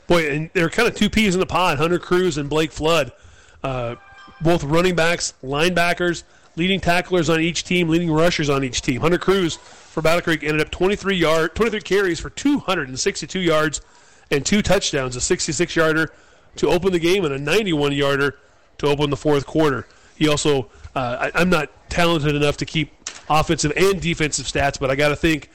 Boy, and they're kind of two peas in the pod, Hunter Cruz and Blake Flood. Both running backs, linebackers, leading tacklers on each team, leading rushers on each team. Hunter Cruz for Battle Creek ended up 23 carries for 262 yards and 2 touchdowns, a 66-yarder to open the game and a 91-yarder to open the fourth quarter. He also, I'm not talented enough to keep offensive and defensive stats, but I got to think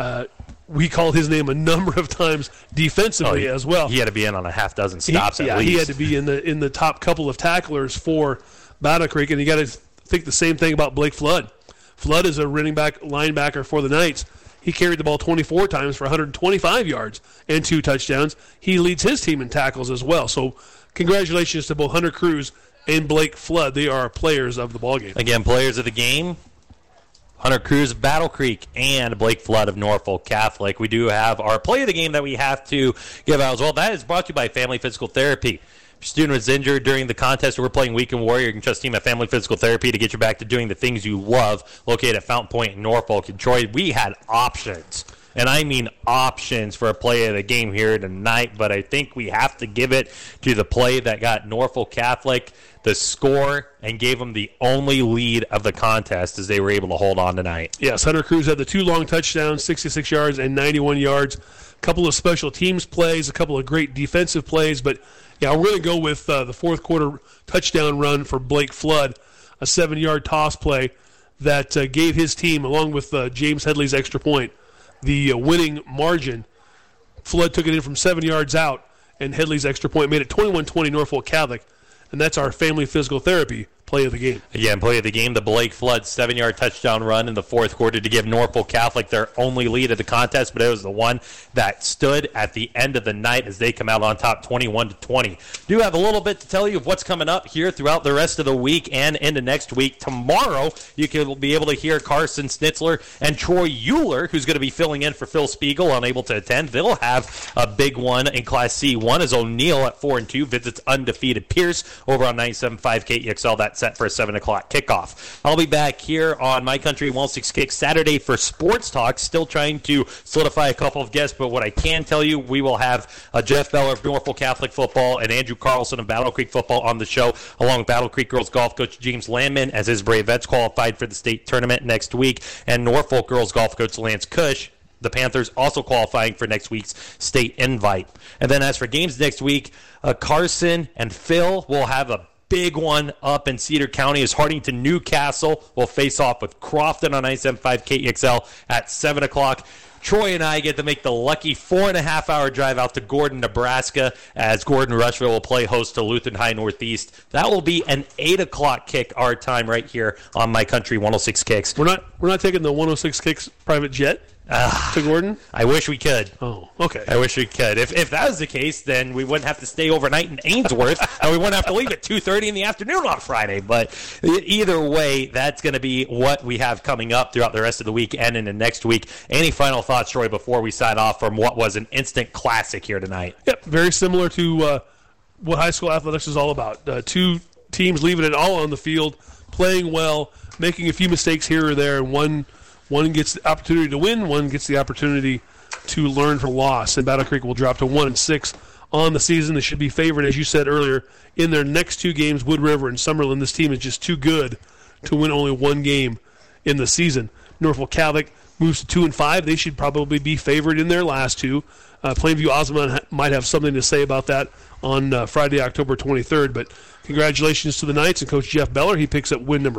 we called his name a number of times defensively as well. He had to be in on a half dozen stops at least. He had to be in the top couple of tacklers for Battle Creek, and you got to think the same thing about Blake Flood. Flood is a running back linebacker for the Knights. He carried the ball 24 times for 125 yards and 2 touchdowns. He leads his team in tackles as well. So congratulations to both Hunter Cruz and Blake Flood. They are players of the ballgame. Again, players of the game, Hunter Cruz of Battle Creek and Blake Flood of Norfolk Catholic. We do have our play of the game that we have to give out as well. That is brought to you by Family Physical Therapy. If your student was injured during the contest, we're playing Weekend Warrior. You can trust Team at Family Physical Therapy to get you back to doing the things you love. Located at Fountain Point in Norfolk and Troy, we had options. And I mean options for a play of the game here tonight, but I think we have to give it to the play that got Norfolk Catholic the score and gave them the only lead of the contest as they were able to hold on tonight. Yes, Hunter Cruz had the 2 long touchdowns, 66 yards and 91 yards. A couple of special teams plays, a couple of great defensive plays, but yeah, we're going to go with the fourth quarter touchdown run for Blake Flood, a 7-yard toss play that gave his team, along with James Headley's extra point, the winning margin. Flood took it in from 7 yards out, and Headley's extra point made it 21-20 Norfolk Catholic, and that's our Family Physical Therapy play of the game. Again, play of the game, the Blake Flood 7-yard touchdown run in the fourth quarter to give Norfolk Catholic their only lead of the contest, but it was the one that stood at the end of the night as they come out on top 21-20. Do have a little bit to tell you of what's coming up here throughout the rest of the week and into next week. Tomorrow, you can be able to hear Carson Schnitzler and Troy Euler, who's going to be filling in for Phil Spiegel, unable to attend. They'll have a big one in Class C1 as O'Neill at 4-2 visits undefeated Pierce over on 97.5 KEXL. That set for a 7 o'clock kickoff. I'll be back here on My Country 106 Kicks Saturday for Sports Talk, still trying to solidify a couple of guests, but what I can tell you, we will have Jeff Beller of Norfolk Catholic Football and Andrew Carlson of Battle Creek Football on the show, along with Battle Creek Girls Golf Coach James Landman, as his Bravettes qualified for the state tournament next week, and Norfolk Girls Golf Coach Lance Cush, the Panthers, also qualifying for next week's state invite. And then as for games next week, Carson and Phil will have a big one up in Cedar County as Hartington Newcastle will face off with Crofton on 97.5 KEXL at 7 o'clock. Troy and I get to make the lucky 4.5-hour drive out to Gordon, Nebraska, as Gordon Rushville will play host to Lutheran High Northeast. That will be an 8 o'clock kick our time right here on My Country 106 Kicks. We're not taking the 106 Kicks private jet to Gordon? I wish we could. Oh, okay. I wish we could. If that was the case, then we wouldn't have to stay overnight in Ainsworth, and we wouldn't have to leave at 2:30 in the afternoon on Friday. But either way, that's going to be what we have coming up throughout the rest of the week and into next week. Any final thoughts, Troy, before we sign off from what was an instant classic here tonight? Yep, very similar to what high school athletics is all about. 2 teams leaving it all on the field, playing well, making a few mistakes here or there, and one gets the opportunity to win, one gets the opportunity to learn from loss. And Battle Creek will drop to 1-6 on the season. They should be favored, as you said earlier, in their next 2 games, Wood River and Summerlin. This team is just too good to win only 1 game in the season. Norfolk Catholic moves to 2-5. They should probably be favored in their last 2. Plainview Osmond might have something to say about that on Friday, October 23rd. But congratulations to the Knights and Coach Jeff Beller. He picks up win number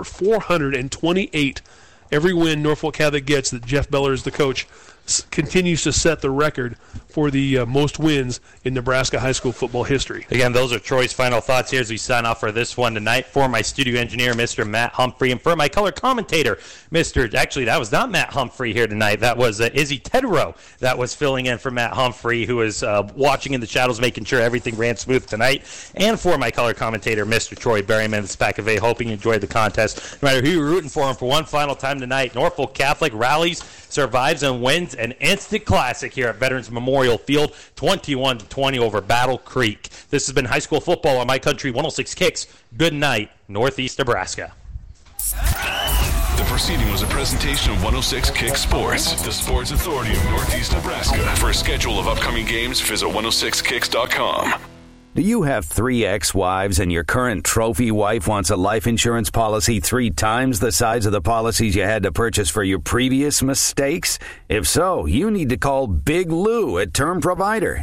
428. Every win Norfolk Catholic gets that Jeff Beller is the coach continues to set the record for the most wins in Nebraska high school football history. Again, those are Troy's final thoughts here as we sign off for this one tonight. For my studio engineer, Mr. Matt Humphrey, and for my color commentator, actually, that was not Matt Humphrey here tonight. That was Izzy Tedrow that was filling in for Matt Humphrey, who was watching in the shadows, making sure everything ran smooth tonight. And for my color commentator, Mr. Troy Berryman, the SPAC of A, hoping you enjoyed the contest. No matter who you're rooting for him for one final time tonight, Norfolk Catholic rallies, survives, and wins an instant classic here at Veterans Memorial Field, 21-20 over Battle Creek. This has been high school football on My Country 106 Kicks. Good night, Northeast Nebraska. proceeding was a presentation of 106 Kick Sports, the sports authority of Northeast Nebraska. For a schedule of upcoming games, visit 106kicks.com. Do you have 3 ex-wives and your current trophy wife wants a life insurance policy 3 times the size of the policies you had to purchase for your previous mistakes? If so, you need to call Big Lou at Term Provider,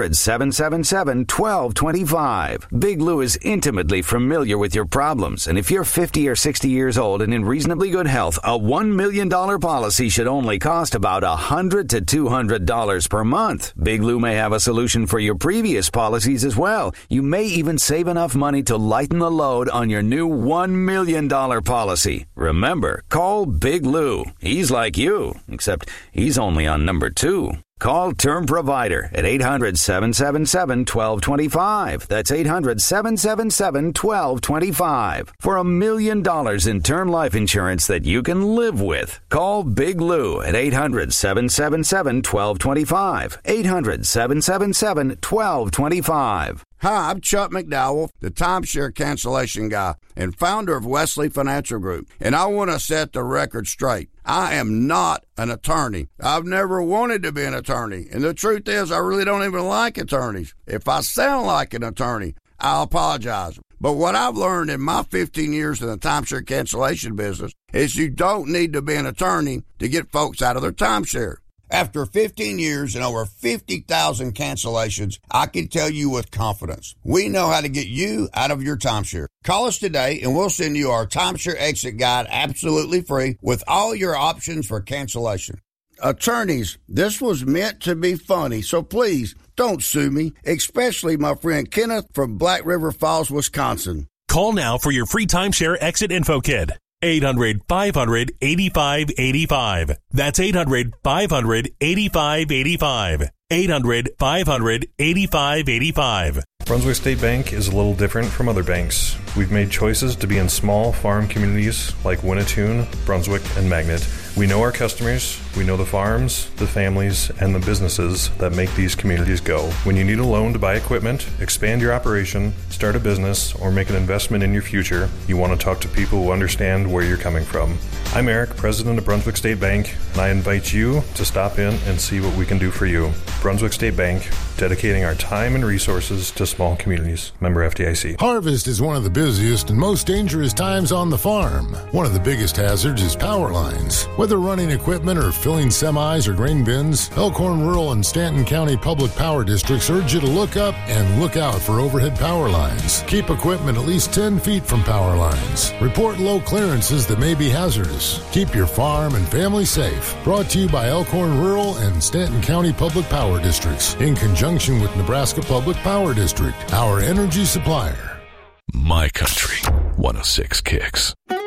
800-777-1225. Big Lou is intimately familiar with your problems, and if you're 50 or 60 years old and in reasonably good health, a $1 million policy should only cost about $100 to $200 per month. Big Lou may have a solution for your previous policies as well. You may even save enough money to lighten the load on your new $1 million policy. Remember, call Big Lou. He's like you, except he's only on number 2. Call Term Provider at 800-777-1225. That's 800-777-1225. For $1 million in term life insurance that you can live with. Call Big Lou at 800-777-1225. 800-777-1225. Hi, I'm Chuck McDowell, the timeshare cancellation guy and founder of Wesley Financial Group, and I want to set the record straight. I am not an attorney. I've never wanted to be an attorney, and the truth is I really don't even like attorneys. If I sound like an attorney, I'll apologize. But what I've learned in my 15 years in the timeshare cancellation business is you don't need to be an attorney to get folks out of their timeshare. After 15 years and over 50,000 cancellations, I can tell you with confidence, we know how to get you out of your timeshare. Call us today and we'll send you our timeshare exit guide absolutely free with all your options for cancellation. Attorneys, this was meant to be funny, so please don't sue me, especially my friend Kenneth from Black River Falls, Wisconsin. Call now for your free timeshare exit info kit. 800-500-8585. That's 800-500-8585. 800-500-8585. Brunswick State Bank is a little different from other banks. We've made choices to be in small farm communities like Winnetoon, Brunswick, and Magnet. We know our customers, we know the farms, the families, and the businesses that make these communities go. When you need a loan to buy equipment, expand your operation, start a business, or make an investment in your future, you want to talk to people who understand where you're coming from. I'm Eric, president of Brunswick State Bank, and I invite you to stop in and see what we can do for you. Brunswick State Bank, dedicating our time and resources to small communities. Member FDIC. Harvest is one of the busiest and most dangerous times on the farm. One of the biggest hazards is power lines. Whether running equipment or filling semis or grain bins, Elkhorn Rural and Stanton County Public Power Districts urge you to look up and look out for overhead power lines. Keep equipment at least 10 feet from power lines. Report low clearances that may be hazardous. Keep your farm and family safe. Brought to you by Elkhorn Rural and Stanton County Public Power Districts in conjunction with Nebraska Public Power District, our energy supplier. My Country 106 Kicks.